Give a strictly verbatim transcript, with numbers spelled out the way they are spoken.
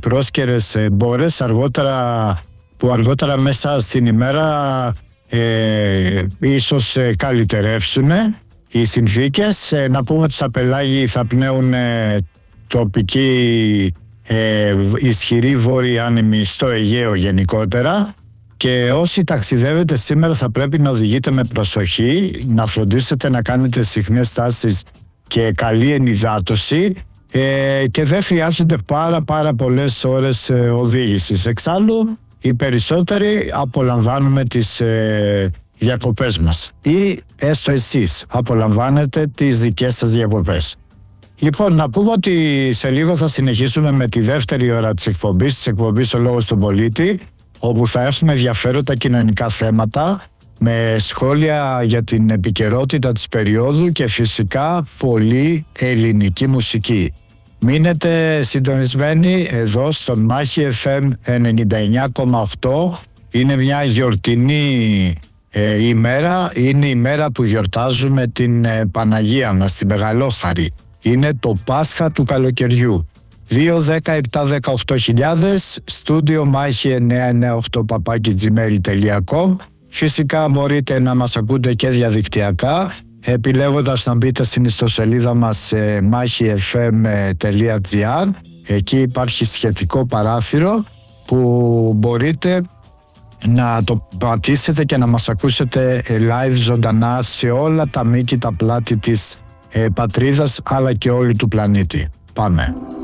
πρόσκαιρες μπόρες αργότερα, που αργότερα μέσα στην ημέρα ε, ίσως ε, καλυτερεύσουν οι συνθήκες. Ε, να πούμε ότι στα πελάγη θα πνέουν ε, τοπική ε, ισχυρή βόρεια άνεμη στο Αιγαίο γενικότερα. Και όσοι ταξιδεύετε σήμερα θα πρέπει να οδηγείτε με προσοχή, να φροντίσετε να κάνετε συχνές στάσεις και καλή ενυδάτωση ε, και δεν χρειάζονται πάρα πάρα πολλές ώρες ε, οδήγησης. Εξάλλου οι περισσότεροι απολαμβάνουμε τις ε, διακοπές μας ή έστω εσείς απολαμβάνετε τις δικές σας διακοπές. Λοιπόν, να πούμε ότι σε λίγο θα συνεχίσουμε με τη δεύτερη ώρα της εκπομπής, της εκπομπής «Ο Λόγος του Πολίτη», όπου θα έχουμε ενδιαφέροντα κοινωνικά θέματα με σχόλια για την επικαιρότητα της περίοδου και φυσικά πολύ ελληνική μουσική. Μείνετε συντονισμένοι εδώ στον Μάχη εφ εμ ενενήντα εννιά κόμμα οκτώ. Είναι μια γιορτινή ε, ημέρα, είναι η μέρα που γιορτάζουμε την ε, Παναγία μας, την Μεγαλόχαρη. Είναι το Πάσχα του καλοκαιριού. δύο δέκα επτά δεκαοκτώ χιλιάδες, στούντιο μάχη εννιακόσια ενενήντα οκτώ παπάκι τζι μέιλ τελεία κομ. Φυσικά μπορείτε να μας ακούτε και διαδικτυακά, επιλέγοντας να μπείτε στην ιστοσελίδα μας μάχη εφ εμ τελεία τζι άρ. Εκεί υπάρχει σχετικό παράθυρο που μπορείτε να το πατήσετε και να μας ακούσετε live ζωντανά σε όλα τα μήκη, τα πλάτη της ε, πατρίδας αλλά και όλη του πλανήτη. Πάμε.